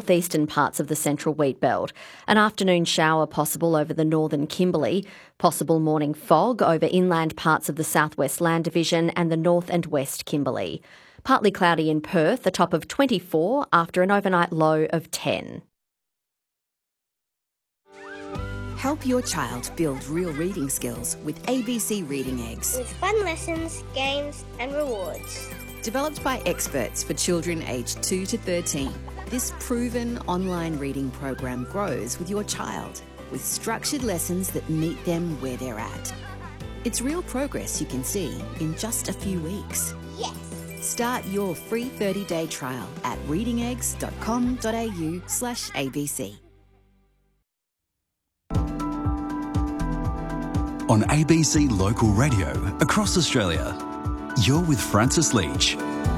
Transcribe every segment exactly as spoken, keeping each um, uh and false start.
northeastern parts of the central wheat belt. An afternoon shower possible over the northern Kimberley. Possible morning fog over inland parts of the southwest land division and the north and west Kimberley. Partly cloudy in Perth, a top of twenty-four after an overnight low of ten. Help your child build real reading skills with A B C Reading Eggs. With fun lessons, games and rewards. Developed by experts for children aged two to thirteen, this proven online reading program grows with your child with structured lessons that meet them where they're at. It's real progress you can see in just a few weeks. Yes! Start your free thirty-day trial at readingeggs.com.au slash ABC. On A B C Local Radio across Australia, you're with Francis Leach.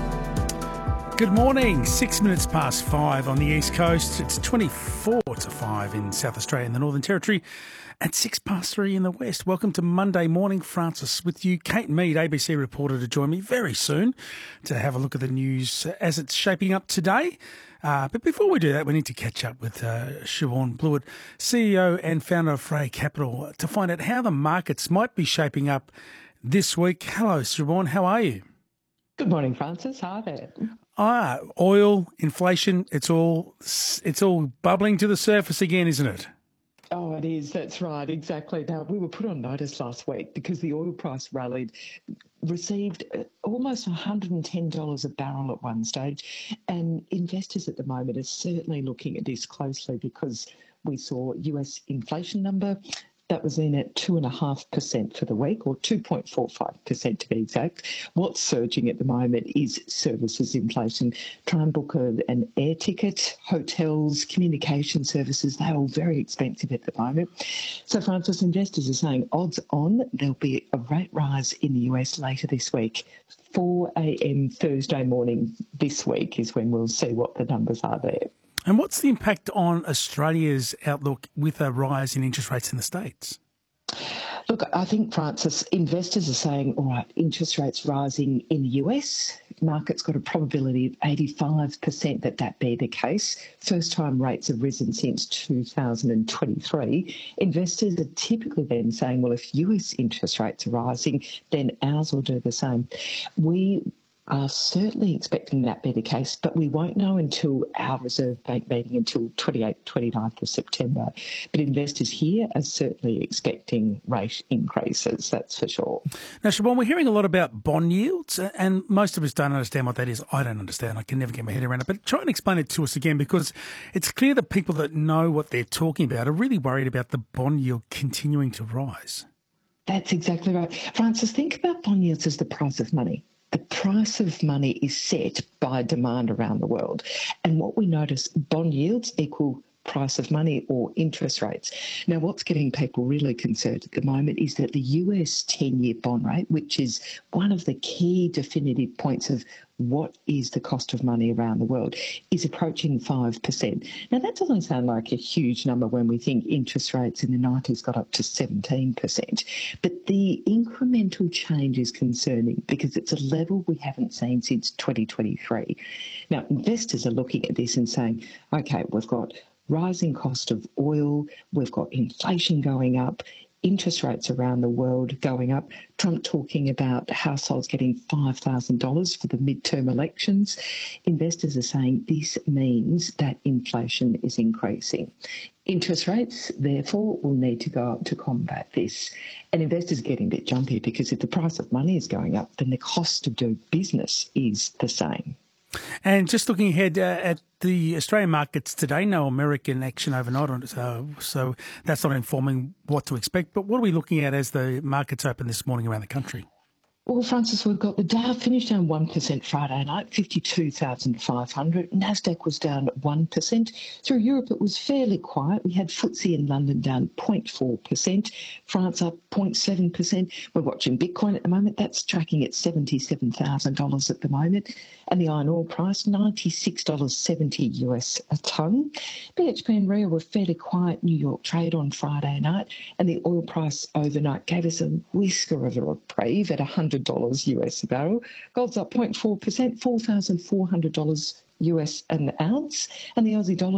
Good morning, six minutes past five on the East Coast. It's twenty-four to five in South Australia and the Northern Territory, and six past three in the West. Welcome to Monday Morning Francis with you. Kate Mead, A B C reporter, to join me very soon to have a look at the news as it's shaping up today. Uh, but before we do that, we need to catch up with uh, Siobhan Blewett, C E O and founder of Frey Capital, to find out how the markets might be shaping up this week. Hello, Siobhan. How are you? Good morning, Francis. Hi there. Ah, oil, inflation, it's all it's all bubbling to the surface again, isn't it? Oh, it is. That's right. Exactly. Now, we were put on notice last week because the oil price rallied, received almost one hundred ten dollars a barrel at one stage. And investors at the moment are certainly looking at this closely because we saw U S inflation number that was in at two point five percent for the week, or two point four five percent to be exact. What's surging at the moment is services inflation. Try and book a, an air ticket, hotels, communication services, they're all very expensive at the moment. So, Francis, investors are saying odds on there'll be a rate rise in the U S later this week. four a.m. Thursday morning this week is when we'll see what the numbers are there. And what's the impact on Australia's outlook with a rise in interest rates in the States? Look, I think, Francis, investors are saying, all right, interest rates rising in the U S, market's got a probability of eighty-five percent that that be the case. First time rates have risen since two thousand twenty-three. Investors are typically then saying, well, if U S interest rates are rising, then ours will do the same. We are certainly expecting that be the case, but we won't know until our Reserve Bank meeting until twenty-eighth, twenty-ninth of September. But investors here are certainly expecting rate increases, that's for sure. Now, Siobhan, we're hearing a lot about bond yields, and most of us don't understand what that is. I don't understand. I can never get my head around it. But try and explain it to us again, because it's clear that people that know what they're talking about are really worried about the bond yield continuing to rise. That's exactly right. Francis, think about bond yields as the price of money. The price of money is set by demand around the world. And what we notice, bond yields equal price of money or interest rates. Now, what's getting people really concerned at the moment is that the U S ten-year bond rate, which is one of the key definitive points of what is the cost of money around the world, is approaching five percent. Now, that doesn't sound like a huge number when we think interest rates in the nineties got up to seventeen percent. But the incremental change is concerning because it's a level we haven't seen since twenty twenty-three. Now, investors are looking at this and saying, OK, we've got rising cost of oil, we've got inflation going up, interest rates around the world going up, Trump talking about households getting five thousand dollars for the midterm elections. Investors are saying this means that inflation is increasing. Interest rates, therefore, will need to go up to combat this. And investors are getting a bit jumpy because if the price of money is going up, then the cost of doing business is the same. And just looking ahead uh, at the Australian markets today, no American action overnight on it, so, so that's not informing what to expect. But what are we looking at as the markets open this morning around the country? Well, Francis, we've got the Dow finished down one percent Friday night, fifty-two thousand five hundred. Nasdaq was down one percent. Through Europe, it was fairly quiet. We had F T S E in London down zero point four percent, France up zero point seven percent. We're watching Bitcoin at the moment. That's tracking at seventy-seven thousand dollars at the moment. And the iron ore price, ninety-six dollars seventy U S a tonne. B H P and Rio were fairly quiet New York trade on Friday night, and the oil price overnight gave us a whisker of a reprieve at one hundred dollars U S a barrel. Gold's up zero point four percent, four thousand four hundred dollars U S an ounce, and the Aussie dollar